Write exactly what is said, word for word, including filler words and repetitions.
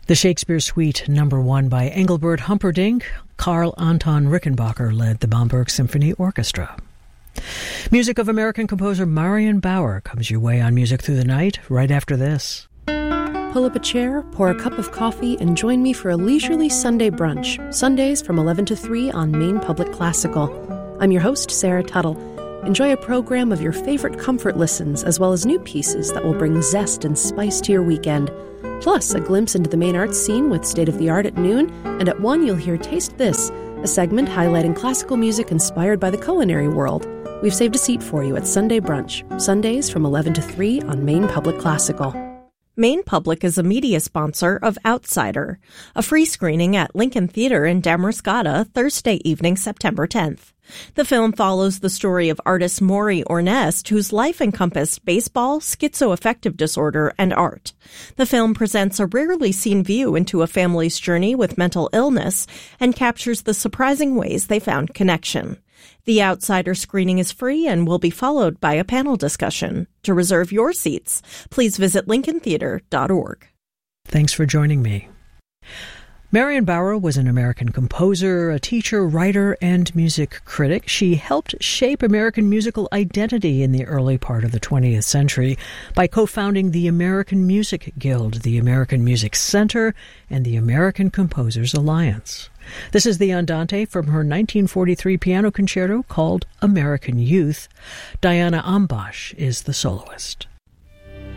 The Shakespeare Suite Number One by Engelbert Humperdinck. Karl Anton Rickenbacker led the Bamberg Symphony Orchestra. Music of American composer Marion Bauer comes your way on Music Through the Night right after this. Pull up a chair, pour a cup of coffee, and join me for a leisurely Sunday brunch. Sundays from eleven to three on Maine Public Classical. I'm your host, Sarah Tuttle. Enjoy a program of your favorite comfort listens, as well as new pieces that will bring zest and spice to your weekend. Plus, a glimpse into the Maine arts scene with State of the Art at noon, and at one you'll hear Taste This, a segment highlighting classical music inspired by the culinary world. We've saved a seat for you at Sunday Brunch, Sundays from eleven to three on Maine Public Classical. Maine Public is a media sponsor of Outsider, a free screening at Lincoln Theater in Damariscotta Thursday evening, September tenth. The film follows the story of artist Maury Ornest, whose life encompassed baseball, schizoaffective disorder, and art. The film presents a rarely seen view into a family's journey with mental illness and captures the surprising ways they found connection. The Outsider screening is free and will be followed by a panel discussion. To reserve your seats, please visit lincoln theater dot org. Thanks for joining me. Marion Bauer was an American composer, a teacher, writer, and music critic. She helped shape American musical identity in the early part of the twentieth century by co-founding the American Music Guild, the American Music Center, and the American Composers Alliance. This is the Andante from her nineteen forty-three piano concerto called American Youth. Diana Ambash is the soloist.